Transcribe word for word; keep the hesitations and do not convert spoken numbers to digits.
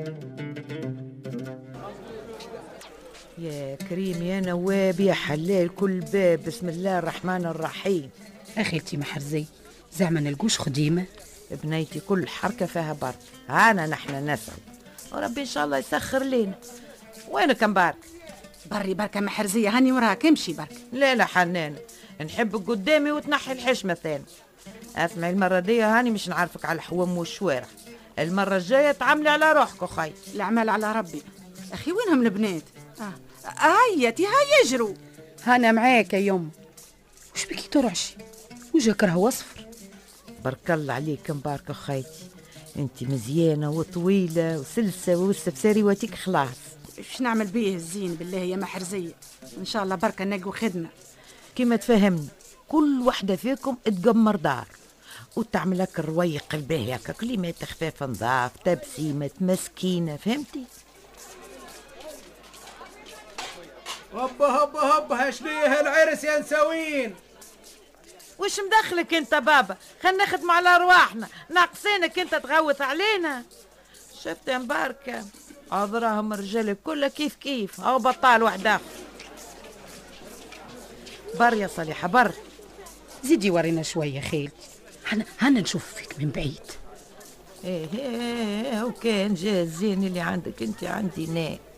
يا كريم يا نواب يا حلال كل باب، بسم الله الرحمن الرحيم. اخيتي محرزي زعما نلقوش خديمه؟ بنيتي كل حركه فيها برك، هانا نحن نسعد وربي ان شاء الله يسخر لينا. وينك مبارك؟ بري بركه محرزيه، هاني وراك امشي برك. لا لا حنانه، نحبك قدامي وتنحي الحشمه ثاني. اسمعي المره دي هاني مش نعرفك على الحوم والشوارع، المره الجايه تعملي على روحك اخي. الاعمال على ربي. اخي وينهم البنات؟ اه هيتي هيا يجروا. هانا معاك يا يم. وش بكي ترعشي؟ وجهك راهو اصفر. بارك الله عليك مبارك اخيتي، انت مزيانه وطويله وسلسه والسفساري واتيك خلاص. ايش نعمل بيه الزين بالله يا محرزيه؟ ان شاء الله بركه نلقوا خدمه. كيما تفهمني كل وحده فيكم تقمر دار وتعمل لك الرويق الباهي هكا، كلمات خفاف نظاف، تبسيمه مسكينه، فهمتي؟ هبا هبا هبا هشنيه هالعرس يا نساوين. وش مدخلك انت بابا؟ خلينا نخدم على ارواحنا، ناقصينك انت تغوث علينا. شفت يا مباركه عذراهم الرجال كلها كيف كيف، او بطال واحد اخر. بر يا صليحه بر. زيدي ورينا شويه خيلتي، هنا هنا نشوف فيك من بعيد. ايه ايه وكان جا الزين اللي عندك انت عندي نا.